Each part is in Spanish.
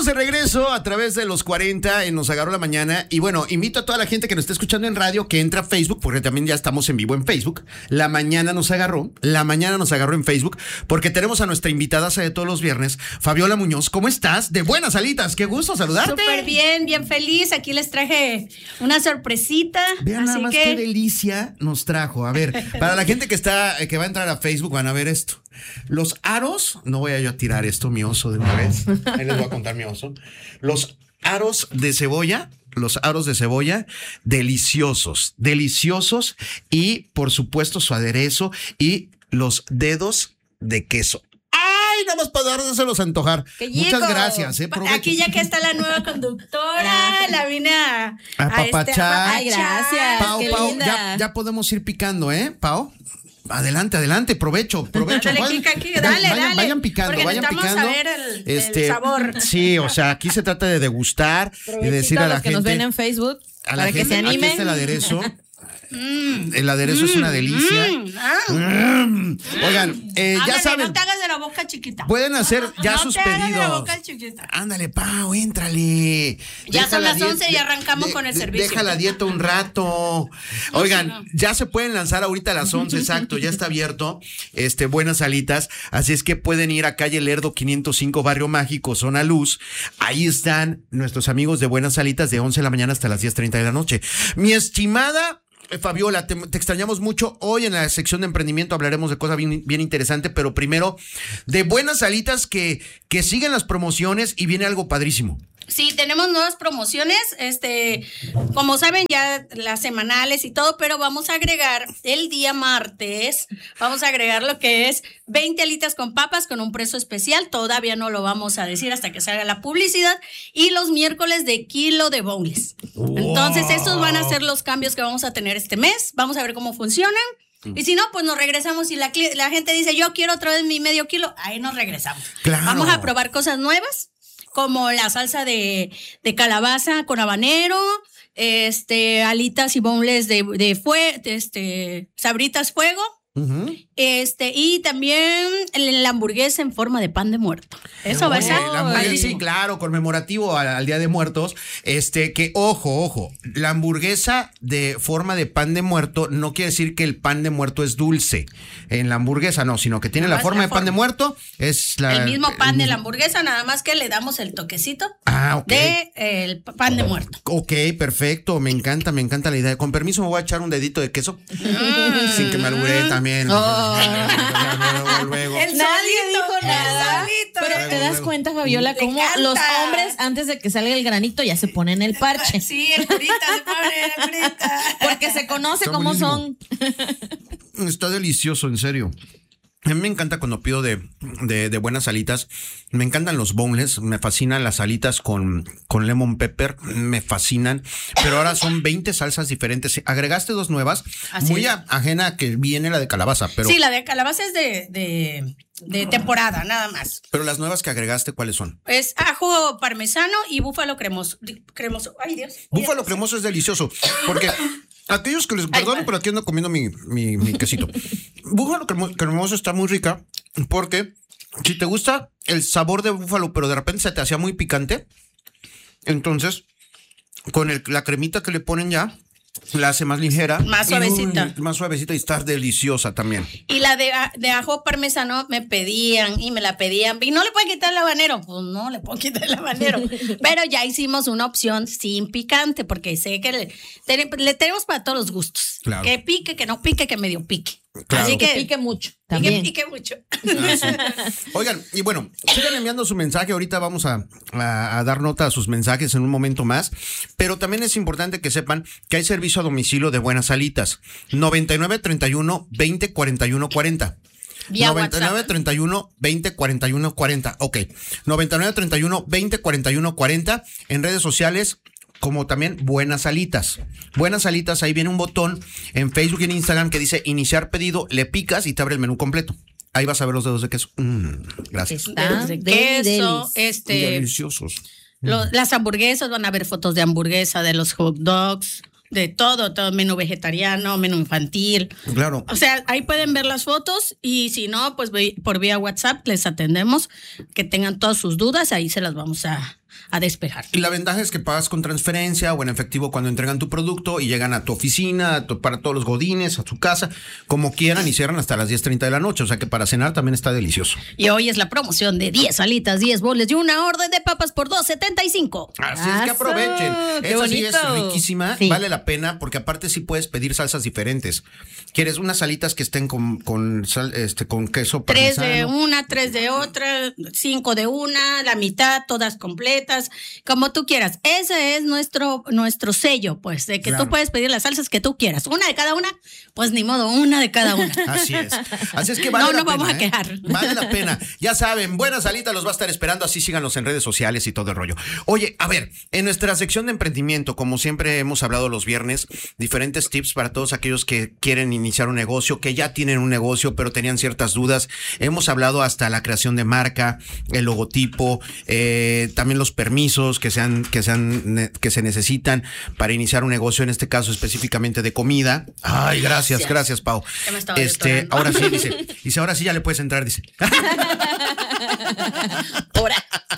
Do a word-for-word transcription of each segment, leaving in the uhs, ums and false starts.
Estamos de regreso a través de los cuarenta en Nos Agarró la Mañana. Y bueno, invito a toda la gente que nos está escuchando en radio que entra a Facebook, porque también ya estamos en vivo en Facebook. La Mañana Nos Agarró, La Mañana Nos Agarró en Facebook, porque tenemos a nuestra invitada de todos los viernes, Fabiola Muñoz. ¿Cómo estás? De buenas alitas, qué gusto saludarte. Súper bien, bien feliz. Aquí les traje una sorpresita. Vean así nada más que... qué delicia nos trajo. A ver, para la gente que está, que va a entrar a Facebook van a ver esto. Los aros, no voy a yo a tirar esto, mi oso, de una vez. Ahí les voy a contar mi oso. Los aros de cebolla, los aros de cebolla, deliciosos, deliciosos. Y, por supuesto, su aderezo y los dedos de queso. ¡Ay! Nada más para dárselos a antojar. Muchas gracias. ¿eh? Aquí ya que está la nueva conductora, la vine a... A papachar. Este, a Ay, gracias. Pau, qué Pau, linda. ya, ya podemos ir picando, ¿eh, Pau? Adelante, adelante, provecho, provecho. Dale, Vayan, Kika, Kika, dale, vayan, dale. vayan picando, Porque vayan necesitamos picando. saber el- el este, sabor. Sí, o sea, aquí se trata de degustar y decir a la los que gente. nos ven en Facebook, a la para que gente, se aquí animen. está el aderezo. El aderezo es una delicia. Mm, ah. Mm. Oigan, eh, ya Ándale, saben, no te hagas de la boca chiquita. pueden hacer ya no sus te hagas de la pedidos. boca chiquita. Ándale, Pau, éntrale. Ya Deja son la las dieta- once y arrancamos con el servicio. Deja la dieta un rato. Oigan, no. ya se pueden lanzar ahorita a las once, exacto, ya está abierto. Este, Buenas Alitas. Así es que pueden ir a calle Lerdo quinientos cinco, Barrio Mágico, Zona Luz. Ahí están nuestros amigos de Buenas Alitas de once de la mañana hasta las diez treinta de la noche. Mi estimada Fabiola, te, te extrañamos mucho. Hoy en la sección de emprendimiento hablaremos de cosas bien, bien interesantes, pero primero de Buenas Alitas que, que siguen las promociones y viene algo padrísimo. Sí, tenemos nuevas promociones, este, como saben ya las semanales y todo, pero vamos a agregar el día martes, vamos a agregar lo que es veinte alitas con papas con un precio especial, todavía no lo vamos a decir hasta que salga la publicidad, y los miércoles de kilo de boneless. Wow. Entonces, estos van a ser los cambios que vamos a tener este mes, vamos a ver cómo funcionan. Y si no, pues nos regresamos y la, la gente dice, yo quiero otra vez mi medio kilo, ahí nos regresamos. Claro. Vamos a probar cosas nuevas, como la salsa de, de calabaza con habanero, este, alitas y boneless de, de fue, este, sabritas fuego. Uh-huh. Este, y también la hamburguesa en forma de pan de muerto. Eso va a ser. La hamburguesa, sí, claro, conmemorativo al, al Día de Muertos. Este, que ojo, ojo, la hamburguesa de forma de pan de muerto no quiere decir que el pan de muerto es dulce en la hamburguesa, no, sino que tiene Nada la más forma la de pan forma. de muerto. Es la, el mismo pan el de mismo. la hamburguesa, nada más que le damos el toquecito Ah, ok. de el pan de muerto. Ok, perfecto, me encanta, me encanta la idea. Con permiso me voy a echar un dedito de queso. Sin que me alburee también. Oh. Luego, luego. El Nadie solito, dijo el nada. solito. Pero te das luego. cuenta, Fabiola, Le cómo encanta. los hombres, antes de que salga el granito, ya se ponen el parche. Sí, el curita, se pone el curita. Porque se conoce Está cómo buenísimo. son. Está delicioso, en serio. A mí me encanta cuando pido de, de, de buenas alitas. Me encantan los boneless. Me fascinan las alitas con, con lemon pepper. Me fascinan. Pero ahora son veinte salsas diferentes. Agregaste dos nuevas. Así muy es. a, ajena a que viene la de calabaza. Pero, Sí, la de calabaza es de, de, de temporada, nada más. pero las nuevas que agregaste, ¿cuáles son? Es ajo parmesano y búfalo cremoso. cremoso. Ay, Dios. Búfalo cremoso es delicioso. Porque aquellos que les perdonen, pero aquí ando comiendo mi, mi, mi quesito. Búfalo cremo- cremoso está muy rica porque si te gusta el sabor de búfalo, pero de repente se te hacía muy picante, entonces con el, la cremita que le ponen ya, la hace más ligera. Más suavecita. Y, uy, más suavecita y está deliciosa también. Y la de, de ajo parmesano me pedían y me la pedían. Y no le puedo quitar el habanero. Pues no le puedo quitar el habanero. Pero ya hicimos una opción sin picante, porque sé que le, ten- le tenemos para todos los gustos. Claro. Que pique, que no pique, que medio pique. Claro. Así que, Que pique mucho. pique, También. pique mucho. Ah, sí. Oigan, y bueno, sigan enviando su mensaje. Ahorita vamos a, a, a dar nota a sus mensajes en un momento más. Pero también es importante que sepan que hay servicio a domicilio de Buenas Alitas. noventa y nueve, treinta y uno, veinte, cuarenta y uno, cuarenta. Vía noventa y nueve, WhatsApp. treinta y uno, veinte, cuarenta y uno, cuarenta. Ok. noventa y nueve, treinta y uno, veinte, cuarenta y uno, cuarenta. En redes sociales, como también Buenas Alitas. Buenas Alitas, ahí viene un botón en Facebook y en Instagram que dice iniciar pedido, le picas y te abre el menú completo. Ahí vas a ver los dedos de queso. Mm, gracias. Está de deli, queso, delis. este, Deliciosos. lo- las hamburguesas, van a ver fotos de hamburguesa, de los hot dogs, de todo, todo, menú vegetariano, menú infantil. Claro. O sea, ahí pueden ver las fotos y si no, pues ve- por vía WhatsApp les atendemos, que tengan todas sus dudas, ahí se las vamos a, a despejar. Y la ventaja es que pagas con transferencia o en efectivo cuando entregan tu producto y llegan a tu oficina, a tu, para todos los godines, a su casa, como quieran, y cierran hasta las diez treinta de la noche. O sea que para cenar también está delicioso. Y hoy es la promoción de diez alitas, diez boles y una orden de papas por dos setenta y cinco. Así es que aprovechen. Qué Esa bonito. sí es riquísima, Sí. vale la pena porque aparte sí puedes pedir salsas diferentes. ¿Quieres unas alitas que estén con, con, sal, este, con queso Tres parmesano? de una, tres de otra, cinco de una, la mitad, todas completas, como tú quieras. Ese es nuestro, nuestro sello, pues, de que Claro. tú puedes pedir las salsas que tú quieras. Una de cada una, pues ni modo, una de cada una. Así es. Así es que vale No la nos pena, vamos a ¿eh? quejar. Vale la pena. Ya saben, Buenas Alitas los va a estar esperando, así síganos en redes sociales y todo el rollo. Oye, a ver, en nuestra sección de emprendimiento, como siempre hemos hablado los viernes, diferentes tips para todos aquellos que quieren iniciar un negocio, que ya tienen un negocio, pero tenían ciertas dudas. Hemos hablado hasta la creación de marca, el logotipo, eh, también los permisos que sean, que sean, que se necesitan para iniciar un negocio, en este caso específicamente de comida. Ay, gracias, gracias, gracias Pau. Ya me estaba Este, detonando. ahora sí, dice, dice, ahora sí ya le puedes entrar, dice. Ahora.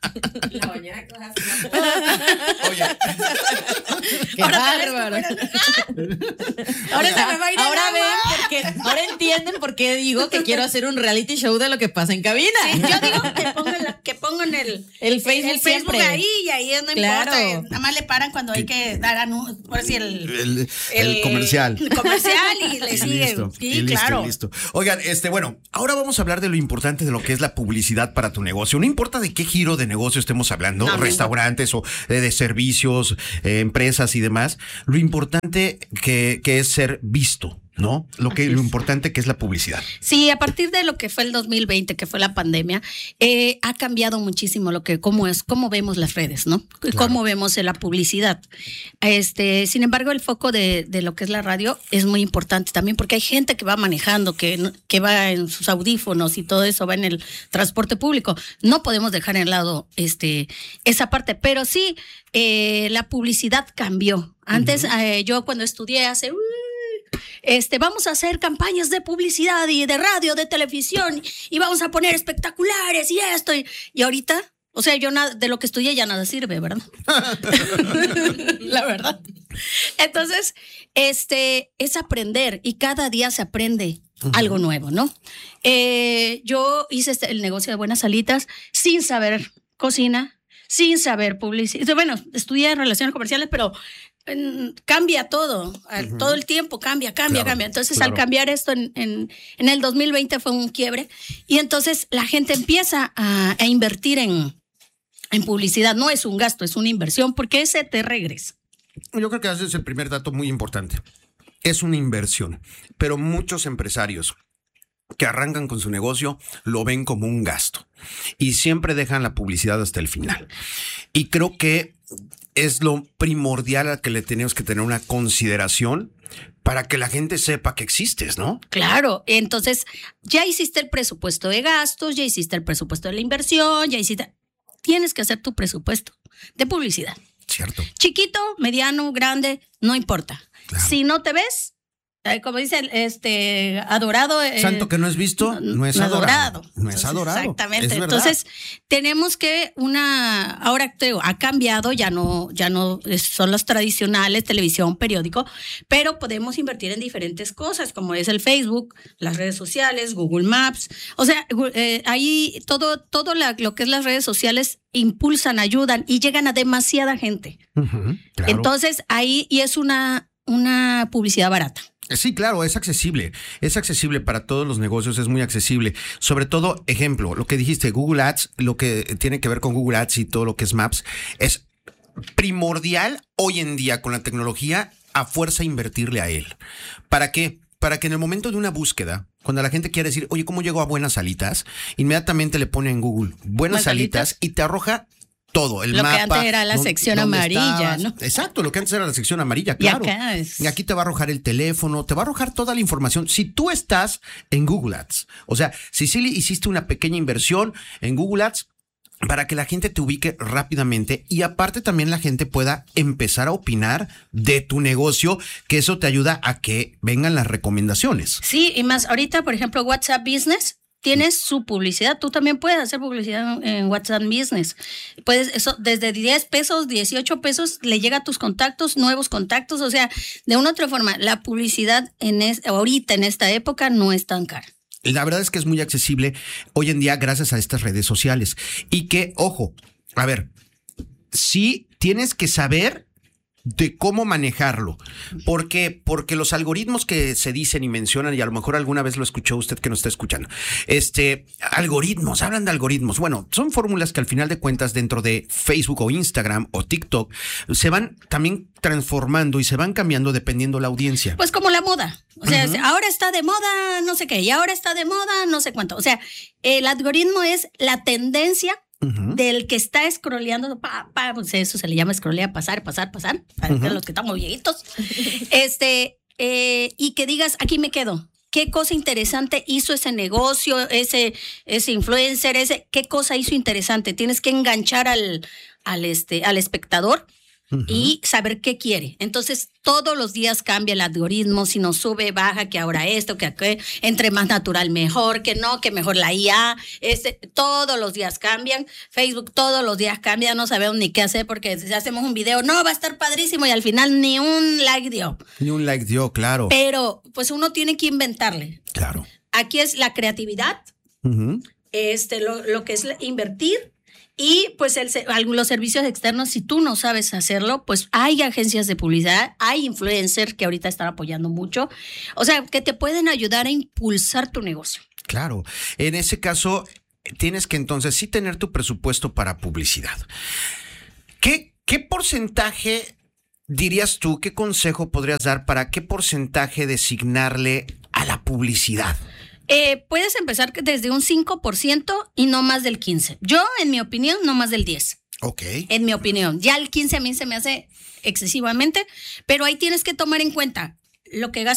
Oye, Qué Ahora bárbaro. Ahora se me va a ir el Ahora agua. ven, porque, ahora entienden por qué digo que quiero hacer un reality show de lo que pasa en cabina. Sí, yo digo que pongan, la- que pongan el, El Facebook el Facebook siempre. ahí y ahí no Claro. importa. eh, Nada más le paran cuando hay que dar anuncios, por si el, el, el comercial. el comercial y le Y sigue. listo, Sí, y listo, claro. y listo. Oigan, este, bueno, ahora vamos a hablar de lo importante de lo que es la publicidad para tu negocio. No importa de qué giro de negocio estemos hablando, No, no restaurantes o de, de servicios, eh, empresas y demás. Lo importante que, que es ser visto, ¿no? Lo que Así lo es. importante que es la publicidad. Sí, a partir de lo que fue el dos mil veinte, que fue la pandemia, eh, ha cambiado muchísimo lo que, cómo es, cómo vemos las redes, ¿no? Y Claro. cómo vemos la publicidad. Este, sin embargo, el foco de, de lo que es la radio es muy importante también, porque hay gente que va manejando, que, no- que va en sus audífonos y todo eso, va en el transporte público. No podemos dejar en lado este, esa parte, pero sí, eh, la publicidad cambió. Antes, eh, yo cuando estudié hace... uh, Este, vamos a hacer campañas de publicidad y de radio, de televisión, y vamos a poner espectaculares y esto. Y, y ahorita, o sea, yo nada, de lo que estudié ya nada sirve, ¿verdad? La verdad. Entonces, este, es aprender y cada día se aprende algo nuevo, ¿no? Eh, yo hice este- el negocio de Buenas Alitas sin saber cocina, sin saber publicidad. Bueno, estudié relaciones comerciales, pero mm, cambia todo, al- Ujú. todo el tiempo cambia, cambia, Claro, cambia. Entonces, claro. al cambiar esto en, en, en el dos mil veinte fue un quiebre y entonces la gente empieza a, a invertir en, en publicidad. No es un gasto, es una inversión porque ese te regresa. Yo creo que ese es el primer dato muy importante. Es una inversión, pero muchos empresarios que arrancan con su negocio lo ven como un gasto y siempre dejan la publicidad hasta el final. Y creo que es lo primordial a que le tenemos que tener una consideración para que la gente sepa que existes, ¿no? Claro, entonces ya hiciste el presupuesto de gastos, ya hiciste el presupuesto de la inversión, ya hiciste... Tienes que hacer tu presupuesto de publicidad. Cierto. Chiquito, mediano, grande, no importa. Claro. Si no te ves, eh, como dice el, este adorado. eh, Santo que no es visto, no es adorado. No es Entonces, adorado. Exactamente. Es verdad. Entonces, tenemos que una, ahora te digo, ha cambiado, ya no, ya no es- son los tradicionales, televisión, periódico, pero podemos invertir en diferentes cosas, como es el Facebook, las redes sociales, Google Maps. O sea, gu- eh, ahí todo, todo la- lo que es las redes sociales impulsan, ayudan y llegan a demasiada gente. Ujú, claro. Entonces, ahí, y es una, una publicidad barata. Sí, claro, es accesible. Es accesible para todos los negocios, es muy accesible. Sobre todo, ejemplo, lo que dijiste, Google Ads, lo que tiene que ver con Google Ads y todo lo que es Maps, es primordial hoy en día con la tecnología a fuerza invertirle a él. ¿Para qué? Para que en el momento de una búsqueda, cuando la gente quiere decir, oye, ¿cómo llego a Buenas Alitas? Inmediatamente le pone en Google Buenas Buenas Alitas Alitas. y te arroja todo, el Lo que mapa. antes era la dónde- sección dónde amarilla, estabas. ¿no? Exacto, lo que antes era la sección amarilla, Y claro. acá es- Y aquí te va a arrojar el teléfono, te va a arrojar toda la información. Si tú estás en Google Ads, o sea, si sí le hiciste una pequeña inversión en Google Ads, para que la gente te ubique rápidamente y aparte también la gente pueda empezar a opinar de tu negocio, que eso te ayuda a que vengan las recomendaciones. Sí, y más ahorita, por ejemplo, WhatsApp Business tiene su publicidad. Tú también puedes hacer publicidad en WhatsApp Business. Puedes, eso, desde diez pesos, dieciocho pesos, le llega a tus contactos, nuevos contactos. O sea, de una u otra forma, la publicidad en es, ahorita, en esta época, no es tan cara. La verdad es que es muy accesible hoy en día gracias a estas redes sociales. Y que, ojo, a ver, sí tienes que saber de cómo manejarlo. ¿Por qué? Porque los algoritmos que se dicen y mencionan, y a lo mejor alguna vez lo escuchó usted que nos está escuchando, este, algoritmos, hablan de algoritmos. Bueno, son fórmulas que al final de cuentas dentro de Facebook o Instagram o TikTok se van también transformando y se van cambiando dependiendo la audiencia. Pues como la moda. O sea, uh-huh. ahora está de moda no sé qué, y ahora está de moda no sé cuánto. O sea, el algoritmo es la tendencia Uh-huh. del que está scrolleando, pa, pa, pues eso se le llama scrollear, pasar, pasar, pasar, para uh-huh. los que estamos viejitos, este, eh, y que digas, aquí me quedo. ¿Qué cosa interesante hizo ese negocio, ese, ese influencer, ese, qué cosa hizo interesante? Tienes que enganchar al, al, este, al espectador. Uh-huh. Y saber qué quiere. Entonces, todos los días cambia el algoritmo, si nos sube, baja, que ahora esto, que aquello, entre más natural mejor, que no, que mejor la I A, este, todos los días cambian. Facebook todos los días cambia, no sabemos ni qué hacer porque si hacemos un video, no, va a estar padrísimo y al final ni un like dio. Ni un like dio, claro. Pero, pues uno tiene que inventarle. Claro. Aquí es la creatividad, uh-huh. este, lo, lo que es invertir. Y pues el, los servicios externos, si tú no sabes hacerlo, pues hay agencias de publicidad, hay influencers que ahorita están apoyando mucho, o sea, que te pueden ayudar a impulsar tu negocio. Claro, en ese caso tienes que entonces sí tener tu presupuesto para publicidad. ¿Qué, qué porcentaje dirías tú, qué consejo podrías dar para qué porcentaje designarle a la publicidad? Eh, puedes empezar desde un cinco por ciento y no más del quince por ciento. Yo, en mi opinión, no más del diez por ciento. Ok. En mi opinión. Ya el quince a mí se me hace excesivamente, pero ahí tienes que tomar en cuenta lo que gastas